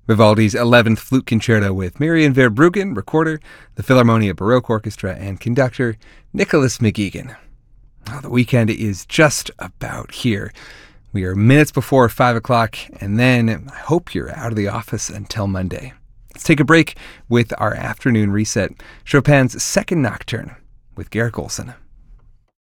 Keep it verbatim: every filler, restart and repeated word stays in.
Vivaldi's eleventh Flute Concerto with Marian Verbruggen, recorder, the Philharmonia Baroque Orchestra, and conductor Nicholas McGeegan. Oh, the weekend is just about here. We are minutes before five o'clock, and then I hope you're out of the office until Monday. Let's take a break with our afternoon reset. Chopin's Second Nocturne with Garrick Olson.